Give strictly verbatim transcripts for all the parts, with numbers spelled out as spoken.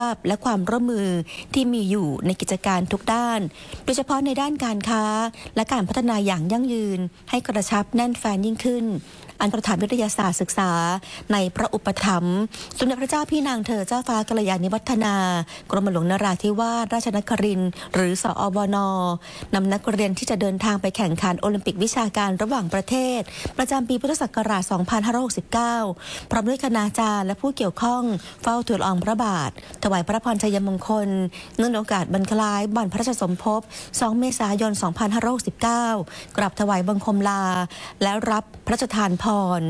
และความร่วมมือที่มีอยู่ในกิจการทุกด้านโดยเฉพาะในด้านการค้าและการพัฒนาอย่างยั่งยืนให้กระชับแน่นแฟนยิ่งขึ้นอันประธานวิทยาศาสตร์ศึกษาในพระอุปถัมภ์สมเด็จพระเจ้าพี่นางเธอเจ้าฟ้ากัลยาณิวัฒนากรมหลวงนราธิวาสราชนครินทร์หรือสอวนนำนักเรียนที่จะเดินทางไปแข่งขันโอลิมปิกวิชาการระหว่างประเทศประจำปีพุทธศักราช สองพันห้าร้อยหกสิบเก้า พร้อมด้วยคณาจารย์และผู้เกี่ยวข้องเฝ้าทูลละอองพระบาทถวายพระพรชัยมงคลเนื่องในโอกาสบรรคล้ายวันพระราชสมภพ สองเมษายน สองพันห้าร้อยหกสิบเก้า กราบถวายบังคมลาและรับพระราชทานพร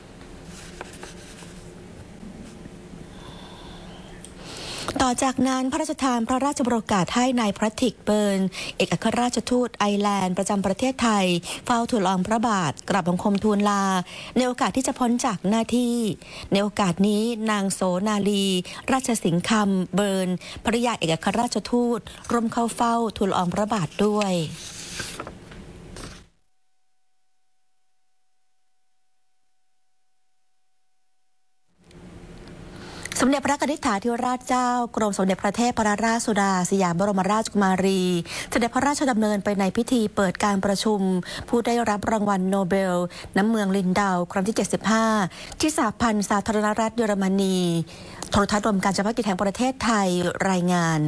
ต่อจากนั้นพระราชทานพระราชโอกาสให้นายแพทริกเบิร์นเอกอัครราชทูตไอร์แลนด์ประจำประเทศไทยเฝ้าทูลละอองพระบาทกราบบังคมทูลลาในโอกาสที่จะพ้นจากหน้าที่ในโอกาสนี้นางโสนาลีราชสิงห์คำเบิร์นภริยาเอกอัครราชทูตร่วมเข้าเฝ้าทูลละอองพระบาทด้วยสมเด็จพระนิธิถาธิราชเจ้ากรมสมเด็จพระเทพรัตนราชสุดาสยามบรมราชกุมารีเสด็จพระราชดำเนินไปในพิธีเปิดการประชุมผู้ได้รับรางวัลโนเบลน้ำเมืองลินดาวครั้งที่เจ็ดสิบห้าที่สหพันธ์สาธารณรัฐเยอรมนีโทรทัศน์รวมการเฉพาะกิจแห่งประเทศไทยรายงาน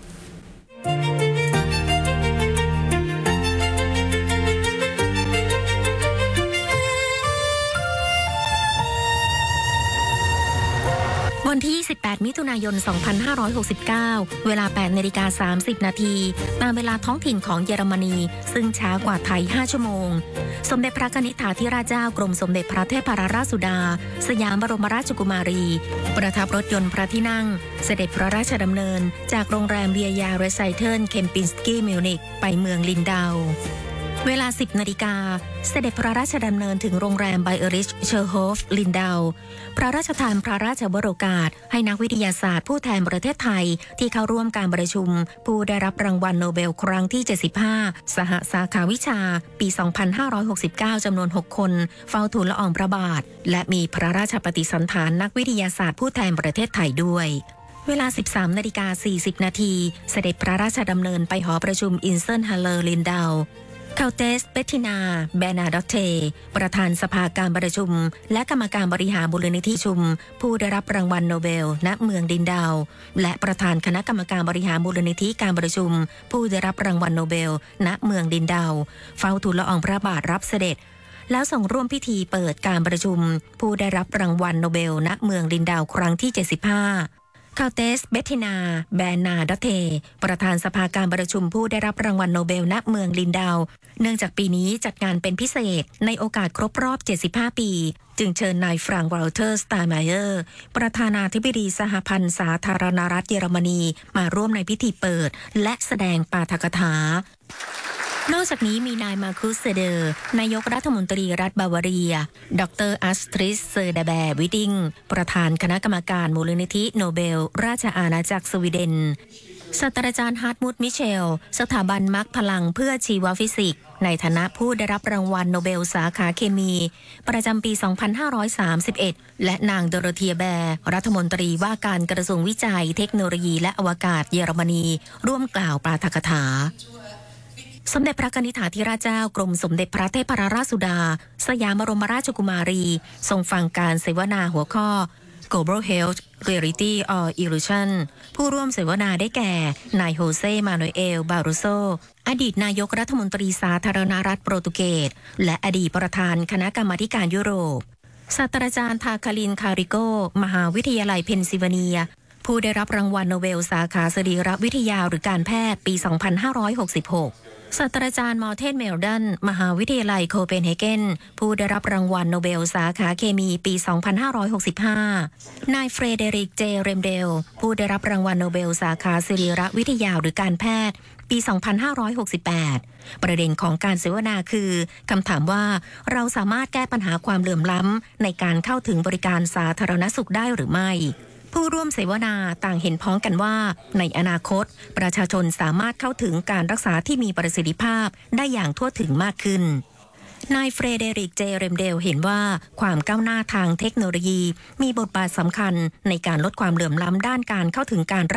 วันที่ยี่สิบแปดมิถุนายน สองพันห้าร้อยหกสิบเก้า เวลา แปดนาฬิกาสามสิบนาทีตามเวลาท้องถิ่นของเยอรมนีซึ่งช้ากว่าไทยห้าชั่วโมงสมเด็จพระนิธิถาธิราชเจ้ากรมสมเด็จพระเทพรัตนราชสุดาสยามบรมราชกุมารีประทับรถยนต์พระที่นั่งเสด็จพระราชดำเนินจากโรงแรมเวียยาเรไซเทิลเคมปินสกี้มิวนิกไปเมืองลินดาวเวลา สิบนาฬิกาเสด็จพระราชดำเนินถึงโรงแรมไบเอริชเชอร์โฮฟลินดาวพระราชทานพระราชวโรกาสให้นักวิทยาศาสตร์ผู้แทนประเทศไทยที่เข้าร่วมการประชุมผู้ได้รับรางวัลโนเบลครั้งที่เจ็ดสิบห้าสหสาขาวิชาปี สองพันห้าร้อยหกสิบเก้า จำนวนหกคนเฝ้าทูลละอองพระบาทและมีพระราชปฏิสันถานนักวิทยาศาสตร์ผู้แทนประเทศไทยด้วยเวลา สิบสามนาฬิกาสี่สิบนาทีเสด็จพระราชดำเนินไปหอประชุมอินเซนฮัลเลอร์ลินดาวคาเตสเบตตินาแบนาดอตเทประธานสภาการประชุมและกรรมการบริหารมูลนิธิชุมผู้ได้รับรางวัลโนเบลณเมืองดินดาวและประธานคณะกรรมการบริหารมูลนิธิการประชุมผู้ได้รับรางวัลโนเบลณเมืองดินดาวเฝ้าทูลละอองพระบาทรับเสด็จแล้วส่งร่วมพิธีเปิดการประชุมผู้ได้รับรางวัลโนเบลณเมืองดินดาวครั้งที่เจ็ดสิบห้าคาเตสเบตตินาแบนาดอเทประธานสภาการประชุมผู้ได้รับรางวัลโนเบลณเมืองลินดาวเนื่องจากปีนี้จัดงานเป็นพิเศษในโอกาสครบรอบเจ็ดสิบห้าปีจึงเชิญนายฟรังก์ วอลเทอร์สไตน์ไมเออร์ประธานาธิบดีสหพันธ์สาธารณรัฐเยอรมนีมาร่วมในพิธีเปิดและแสดงปาฐกถานอกจากนี้มีนายมาคุสเซเดอร์นายกรัฐมนตรีรัฐบาวาเรียดรอัสทริสเซอร์เดแบร์วิดิงประธานคณะกรรมการมูลนิธิโนเบลราชอาณาจักรสวีเดนศาสตราจารย์ฮาร์ทมุตมิเชลสถาบันมรรคพลังเพื่อชีวฟิสิกส์ในฐานะผู้ได้รับรางวัลโนเบลสาขาเคมีประจำปี สองพันห้าร้อยสามสิบเอ็ด และนางโดโรเธียแบร์รัฐมนตรีว่าการกระทรวงวิจัยเทคโนโลยีและอวกาศเยอรมนีร่วมกล่าวปาฐกถาสมเด็จพระนิธิถาธิราชเจ้ากรมสมเด็จพระเทพรัตนราชสุดาสยามบรมราชกุมารีทรงฟังการเสวนาหัวข้อ Global Health Reality or Illusion ผู้ร่วมเสวนาได้แก่นายโฮเซ่มาโนเอลบารุโซอดีตนายกรัฐมนตรีสาธารณรัฐโปรตุเกสและอดีตประธานคณะกรรมาธิการยุโรปศาสตราจารย์ทาคาลินคาริโกมหาวิทยาลัยเพนซิลเวเนียผู้ได้รับรางวัลโนเบลสาขาสรีรวิทยาหรือการแพทย์ปี สองพันห้าร้อยหกสิบหกศาสตราจารย์มอร์เทนเมลดันมหาวิทยาลัยโคเปนเฮเกนผู้ได้รับรางวัลโนเบลสาขาเคมีปี สองพันห้าร้อยหกสิบห้านายเฟรเดริกเจเรมเดลผู้ได้รับรางวัลโนเบลสาขาสรีรวิทยาหรือการแพทย์ปี สองพันห้าร้อยหกสิบแปดประเด็นของการเสวนาคือคำถามว่าเราสามารถแก้ปัญหาความเหลื่อมล้ำในการเข้าถึงบริการสาธารณสุขได้หรือไม่ผู้ร่วมเสวนาต่างเห็นพ้องกันว่าในอนาคตประชาชนสามารถเข้าถึงการรักษาที่มีประสิทธิภาพได้อย่างทั่วถึงมากขึ้น นายเฟรเดริกเจเรมเดลเห็นว่าความก้าวหน้าทางเทคโนโลยีมีบทบาทสำคัญในการลดความเหลื่อมล้ำด้านการเข้าถึงการ